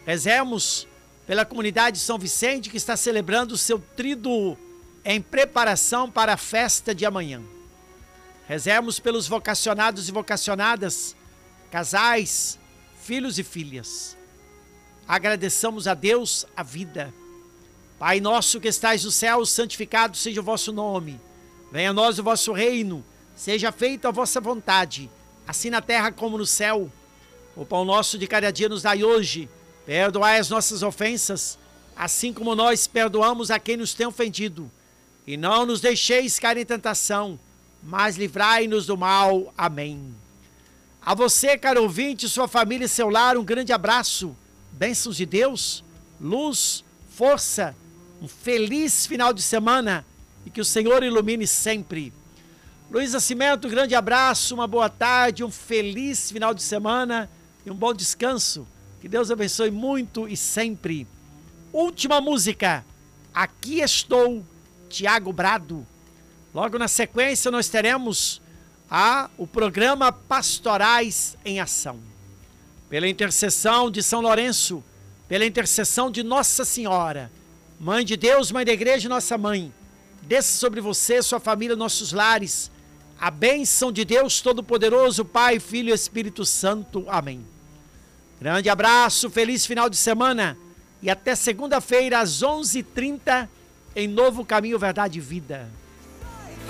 Rezemos pela comunidade de São Vicente, que está celebrando o seu tríduo em preparação para a festa de amanhã. Rezemos pelos vocacionados e vocacionadas, casais, filhos e filhas. Agradeçamos a Deus a vida. Pai nosso que estais no céu, santificado seja o vosso nome. Venha a nós o vosso reino, seja feita a vossa vontade, assim na terra como no céu. O pão nosso de cada dia nos dai hoje. Perdoai as nossas ofensas, assim como nós perdoamos a quem nos tem ofendido. E não nos deixeis cair em tentação, mas livrai-nos do mal. Amém. A você, caro ouvinte, sua família e seu lar, um grande abraço. Bênçãos de Deus, luz, força, um feliz final de semana e que o Senhor ilumine sempre. Luiz Nascimento, um grande abraço, uma boa tarde, um feliz final de semana e um bom descanso. Que Deus abençoe muito e sempre. Última música, Aqui Estou, Tiago Brado. Logo na sequência nós teremos o programa Pastorais em Ação. Pela intercessão de São Lourenço, pela intercessão de Nossa Senhora, Mãe de Deus, Mãe da Igreja, nossa Mãe, desça sobre você, sua família, nossos lares, a bênção de Deus Todo-Poderoso, Pai, Filho e Espírito Santo. Amém. Grande abraço, feliz final de semana e até segunda-feira às 11h30 em Novo Caminho, Verdade e Vida.